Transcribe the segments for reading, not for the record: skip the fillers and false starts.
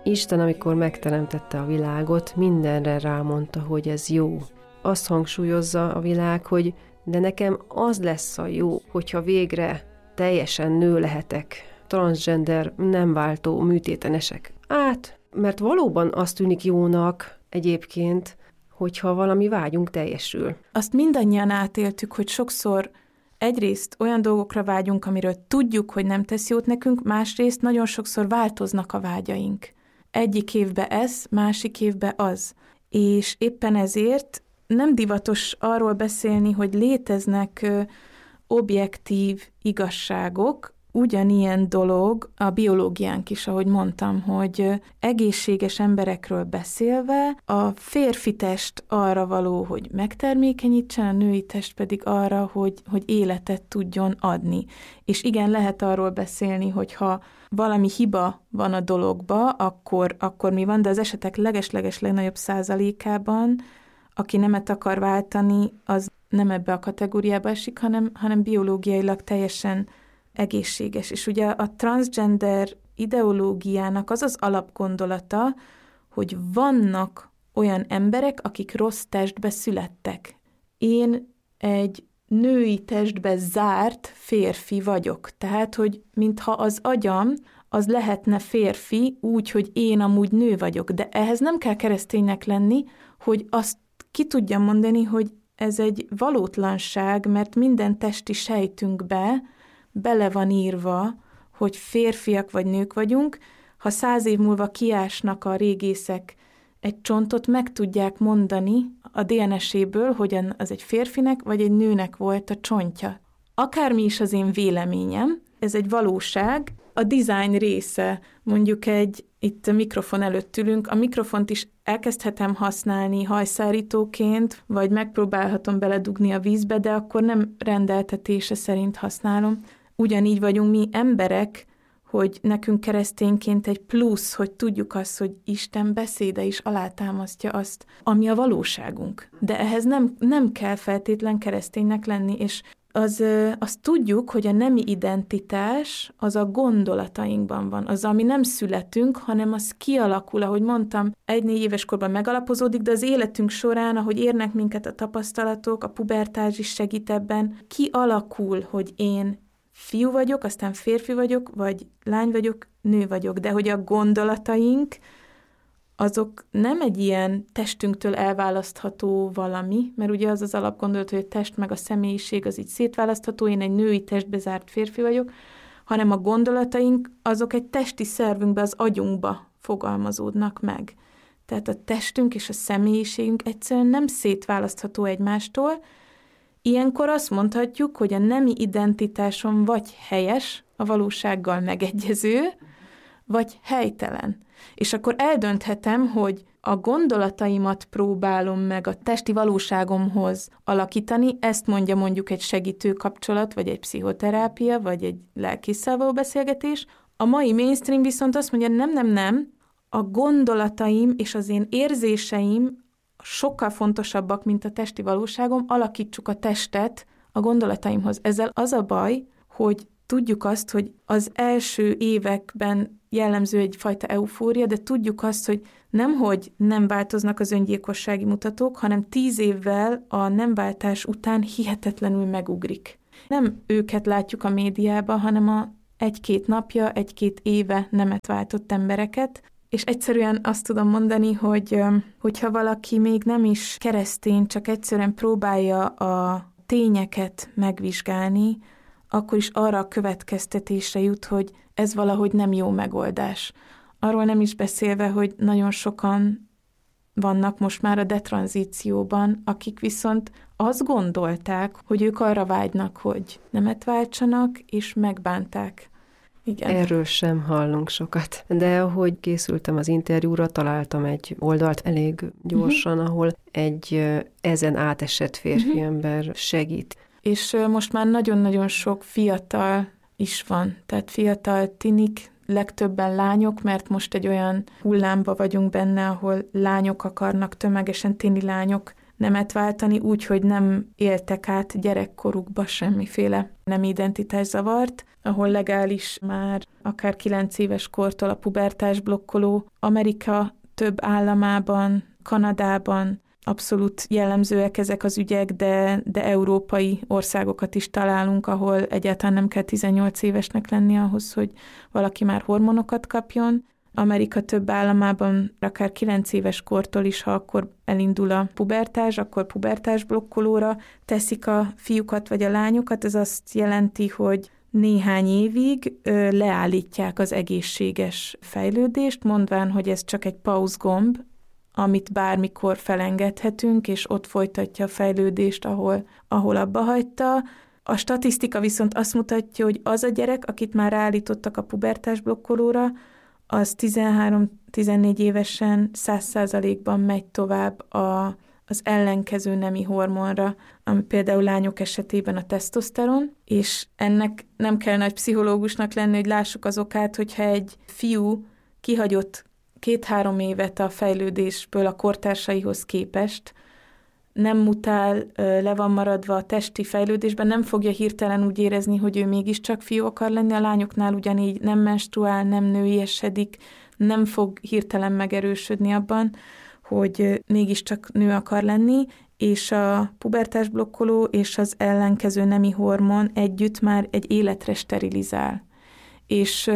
Isten, amikor megteremtette a világot, mindenre rámondta, hogy ez jó. Azt hangsúlyozza a világ, hogy de nekem az lesz a jó, hogyha végre teljesen nő lehetek, transgender, nem váltó, műtéten esek át, mert valóban azt tűnik jónak egyébként, hogyha valami vágyunk teljesül. Azt mindannyian átéltük, hogy sokszor egyrészt olyan dolgokra vágyunk, amiről tudjuk, hogy nem tesz jót nekünk, másrészt nagyon sokszor változnak a vágyaink. Egyik évben ez, másik évben az. És éppen ezért nem divatos arról beszélni, hogy léteznek objektív igazságok, ugyanilyen dolog a biológiánk is, ahogy mondtam, hogy egészséges emberekről beszélve a férfi test arra való, hogy megtermékenyítsen, a női test pedig arra, hogy életet tudjon adni. És igen, lehet arról beszélni, hogyha valami hiba van a dologba, akkor mi van, de az esetek leges-leges legnagyobb százalékában, aki nemet akar váltani, az nem ebbe a kategóriába esik, hanem biológiailag teljesen egészséges. És ugye a transgender ideológiának az az alapgondolata, hogy vannak olyan emberek, akik rossz testbe születtek. Én egy női testbe zárt férfi vagyok. Tehát, hogy mintha az agyam, az lehetne férfi úgy, hogy én amúgy nő vagyok. De ehhez nem kell kereszténynek lenni, hogy azt ki tudjam mondani, hogy ez egy valótlanság, mert minden testi sejtünkbe bele van írva, hogy férfiak vagy nők vagyunk. Ha 100 év múlva kiásnak a régészek egy csontot, meg tudják mondani a DNS-éből, hogy az egy férfinek vagy egy nőnek volt a csontja. Akármi is az én véleményem, ez egy valóság, a design része, mondjuk itt a mikrofon előtt ülünk, a mikrofont is elkezdhetem használni hajszárítóként, vagy megpróbálhatom beledugni a vízbe, de akkor nem rendeltetése szerint használom. Ugyanígy vagyunk mi emberek, hogy nekünk keresztényként egy plusz, hogy tudjuk azt, hogy Isten beszéde is alátámasztja azt, ami a valóságunk. De ehhez nem kell feltétlen kereszténynek lenni, és azt tudjuk, hogy a nemi identitás az a gondolatainkban van. Az, ami nem születünk, hanem az kialakul, ahogy mondtam, 1-4 éves korban megalapozódik, de az életünk során, ahogy érnek minket a tapasztalatok, a pubertás is segít ebben, kialakul, hogy én fiú vagyok, aztán férfi vagyok, vagy lány vagyok, nő vagyok, de hogy a gondolataink, azok nem egy ilyen testünktől elválasztható valami, mert ugye az az alapgondolat, hogy a test meg a személyiség az így szétválasztható, én egy női testbe zárt férfi vagyok, hanem a gondolataink azok egy testi szervünkbe, az agyunkba fogalmazódnak meg. Tehát a testünk és a személyiségünk egyszerűen nem szétválasztható egymástól. Ilyenkor azt mondhatjuk, hogy a nemi identitásom vagy helyes, a valósággal megegyező, vagy helytelen. És akkor eldönthetem, hogy a gondolataimat próbálom meg a testi valóságomhoz alakítani, ezt mondja mondjuk egy segítő kapcsolat, vagy egy pszichoterápia, vagy egy lelkésszel való beszélgetés. A mai mainstream viszont azt mondja, nem, a gondolataim és az én érzéseim sokkal fontosabbak, mint a testi valóságom, alakítsuk a testet a gondolataimhoz. Ezzel az a baj, hogy tudjuk azt, hogy az első években jellemző egyfajta eufória, de tudjuk azt, hogy nemhogy nem változnak az öngyilkossági mutatók, hanem 10 évvel a nemváltás után hihetetlenül megugrik. Nem őket látjuk a médiában, hanem a 1-2 napja, 1-2 éve nemet váltott embereket, és egyszerűen azt tudom mondani, hogyha valaki még nem is keresztény, csak egyszerűen próbálja a tényeket megvizsgálni, akkor is arra a következtetésre jut, hogy ez valahogy nem jó megoldás. Arról nem is beszélve, hogy nagyon sokan vannak most már a detranzícióban, akik viszont azt gondolták, hogy ők arra vágynak, hogy nemet váltsanak, és megbánták. Igen. Erről sem hallunk sokat. De ahogy készültem az interjúra, találtam egy oldalt elég gyorsan, ahol egy ezen átesett férfi ember segít. És most már nagyon-nagyon sok fiatal is van, tehát fiatal tinik, legtöbben lányok, mert most egy olyan hullámba vagyunk benne, ahol lányok akarnak tömegesen, tini lányok nemet váltani, úgy, hogy nem éltek át gyerekkorukba semmiféle nemi identitászavart, ahol legális már akár 9 éves kortól a pubertás blokkoló. Amerika több államában, Kanadában abszolút jellemzőek ezek az ügyek, de európai országokat is találunk, ahol egyáltalán nem kell 18 évesnek lenni ahhoz, hogy valaki már hormonokat kapjon. Amerika több államában akár 9 éves kortól is, ha akkor elindul a pubertás, akkor pubertás blokkolóra teszik a fiúkat vagy a lányokat. Ez azt jelenti, hogy néhány évig leállítják az egészséges fejlődést, mondván, hogy ez csak egy pauzgomb, amit bármikor felengedhetünk, és ott folytatja a fejlődést, ahol abba hagyta. A statisztika viszont azt mutatja, hogy az a gyerek, akit már ráállítottak a pubertás blokkolóra, az 13-14 évesen 100%-ban megy tovább az ellenkező nemi hormonra, ami például lányok esetében a tesztoszteron, és ennek nem kell nagy pszichológusnak lenni, hogy lássuk az okát, hogyha egy fiú kihagyott 2-3 évet a fejlődésből a kortársaihoz képest, nem mutál, le van maradva a testi fejlődésben, nem fogja hirtelen úgy érezni, hogy ő mégiscsak fiú akar lenni, a lányoknál ugyanígy nem menstruál, nem nőiesedik, nem fog hirtelen megerősödni abban, hogy mégiscsak nő akar lenni, és a pubertás blokkoló és az ellenkező nemi hormon együtt már egy életre sterilizál. És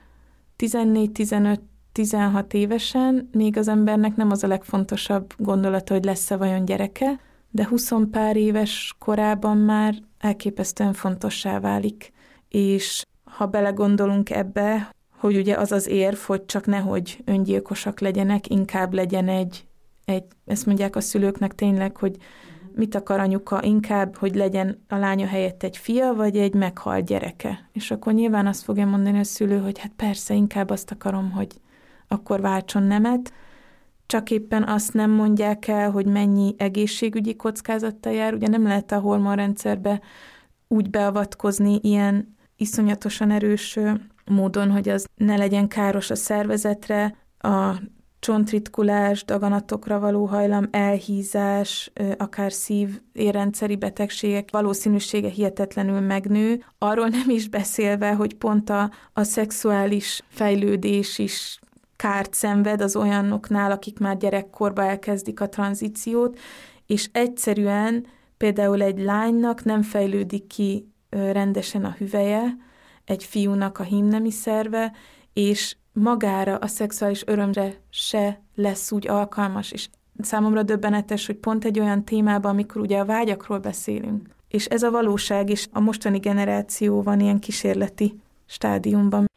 14-15-16 évesen még az embernek nem az a legfontosabb gondolata, hogy lesz-e vajon gyereke, de 20 pár éves korában már elképesztően fontossá válik. És ha belegondolunk ebbe, hogy ugye az az érv, hogy csak nehogy öngyilkosak legyenek, inkább legyen egy ezt mondják a szülőknek tényleg, hogy mit akar anyuka, inkább, hogy legyen a lánya helyett egy fia, vagy egy meghalt gyereke. És akkor nyilván azt fogja mondani a szülő, hogy hát persze, inkább azt akarom, hogy akkor váltson nemet, csak éppen azt nem mondják el, hogy mennyi egészségügyi kockázattal jár. Ugye nem lehet a hormonrendszerbe úgy beavatkozni ilyen iszonyatosan erős módon, hogy az ne legyen káros a szervezetre, a csontritkulás, daganatokra való hajlam, elhízás, akár szív-érrendszeri betegségek valószínűsége hihetetlenül megnő. Arról nem is beszélve, hogy pont a szexuális fejlődés is kárt szenved az olyanoknál, akik már gyerekkorba elkezdik a tranzíciót, és egyszerűen például egy lánynak nem fejlődik ki rendesen a hüvelye, egy fiúnak a hímnemi szerve, és magára a szexuális örömre se lesz úgy alkalmas, és számomra döbbenetes, hogy pont egy olyan témában, amikor ugye a vágyakról beszélünk, és ez a valóság is a mostani generáció van ilyen kísérleti stádiumban.